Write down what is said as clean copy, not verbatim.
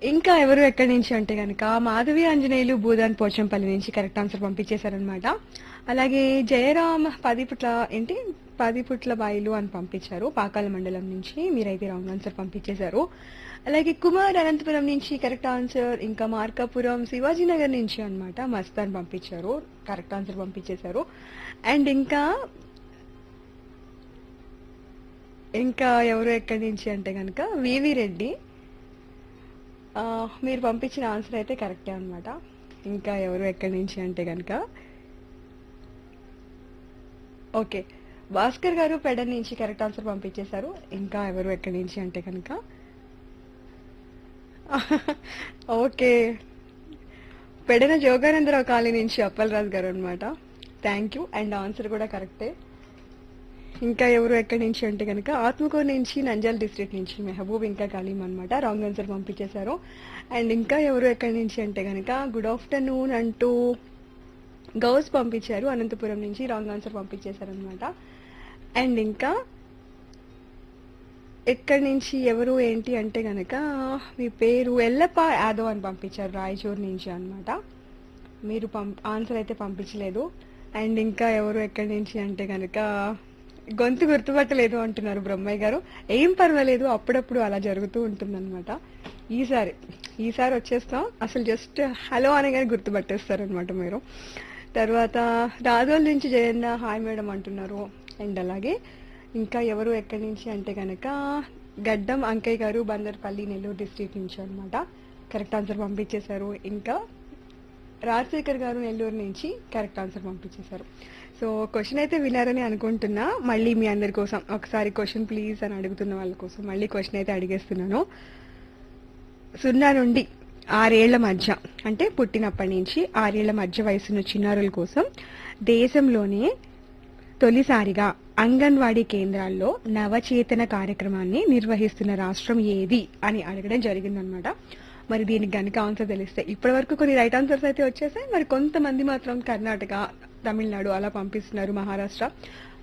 ఇంకా ఎవరు ఎక్కడి నుంచి అంటే గనక మాధవి ఆంజనేయులు భూదాన్ పోచంపల్లి నుంచి కరెక్ట్ ఆన్సర్ పంపించేశారనమాట. అలాగే జయరామ్ పదిపుట్ల బాయిలు అని పంపించారు పాకాల మండలం నుంచి. మీరైతే రాంగ్ ఆన్సర్ పంపించేశారు. అలాగే కుమార్ అనంతపురం నుంచి కరెక్ట్ ఆన్సర్. ఇంకా మార్కాపురం శివాజీనగర్ నుంచి అన్నమాట మస్తాన్ పంపించారు, కరెక్ట్ ఆన్సర్ పంపించేశారు. అండ్ ఇంకా ఎవరు ఎక్కడి నుంచి అంటే కనుక వివి రెడ్డి. మీరు పంపించిన ఆన్సర్ అయితే కరెక్టే అన్నమాట. ఇంకా ఎవరు ఎక్కడి నుంచి అంటే కనుక ఓకే, భాస్కర్ గారు పెడ నుంచి కరెక్ట్ ఆన్సర్ పంపించేశారు. ఇంకా ఎవరు ఎక్కడి నుంచి అంటే కనుక ఓకే, పెడన జోగానందరావు కాలనీ నుంచి అప్పలరాజు గారు అనమాట. Thank you. అండ్ ఆన్సర్ కూడా కరెక్టే. ఇంకా ఎవరు ఎక్కడి నుంచి అంటే కనుక ఆత్మకూరు నుంచి నంజాల్ డిస్ట్రిక్ట్ నుంచి మెహబూబ్ ఇంకా కలీం అనమాట, రాంగ్ ఆన్సర్ పంపించేశారు. అండ్ ఇంకా ఎవరు ఎక్కడి నుంచి అంటే కనుక గుడ్ ఆఫ్టర్నూన్ అంటూ గౌస్ పంపించారు అనంతపురం నుంచి, రాంగ్ ఆన్సర్ పంపించేశారు అనమాట. అండ్ ఇంకా ఎక్కడి నుంచి ఎవరు ఏంటి అంటే గనక మీ పేరు ఎల్లప్ప యాదవ్ అని పంపించారు రాయచూరు నుంచి అన్నమాట. మీరు ఆన్సర్ అయితే పంపించలేదు. అండ్ ఇంకా ఎవరు ఎక్కడి నుంచి అంటే గనక గొంతు గుర్తుపట్టలేదు అంటున్నారు బ్రహ్మయ్య గారు. ఏం పర్వాలేదు, అప్పుడప్పుడు అలా జరుగుతూ ఉంటుందన్నమాట. ఈసారి వచ్చేస్తాం, అసలు జస్ట్ హలో అనగానే గుర్తుపట్టేస్తారు అనమాట మీరు. తర్వాత రాజోల్ నుంచి జయన్న హాయ్ మేడం అంటున్నారు. అండ్ అలాగే ఇంకా ఎవరు ఎక్కడి నుంచి అంటే కనుక గడ్డం అంకయ్య గారు బందర్పల్లి నెల్లూరు డిస్ట్రిక్ట్ నుంచి అన్నమాట, కరెక్ట్ ఆన్సర్ పంపించేశారు. ఇంకా రాజశేఖర్ గారు నెల్లూరు నుంచి కరెక్ట్ ఆన్సర్ పంపించేశారు. సో క్వశ్చన్ అయితే వినారని అనుకుంటున్నా. మళ్ళీ మీ అందరి కోసం ఒకసారి క్వశ్చన్ ప్లీజ్ అని అడుగుతున్న వాళ్ళ కోసం మళ్ళీ క్వశ్చన్ అయితే అడిగేస్తున్నాను. 0 నుండి 6 ఏళ్ల మధ్య, అంటే పుట్టినప్పటి నుంచి 6 ఏళ్ల మధ్య వయసున్న చిన్నారుల కోసం దేశంలోనే తొలిసారిగా అంగన్వాడీ కేంద్రాల్లో నవచేతన కార్యక్రమాన్ని నిర్వహిస్తున్న రాష్ట్రం ఏది అని అడగడం జరిగిందనమాట. మరి దీనికి గనుక ఆన్సర్ తెలిస్తే, ఇప్పటి వరకు కొన్ని రైట్ ఆన్సర్స్ అయితే వచ్చేసాయి. మరి కొంతమంది మాత్రం కర్ణాటక, తమిళనాడు అలా పంపిస్తున్నారు, మహారాష్ట్ర.